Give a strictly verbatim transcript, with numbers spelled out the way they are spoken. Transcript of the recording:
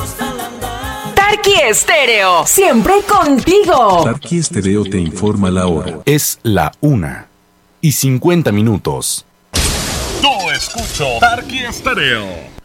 Tarqui Estéreo, siempre contigo. Tarqui Estéreo te informa la hora. Es la una y cincuenta minutos. Yo escucho Tarqui Estéreo.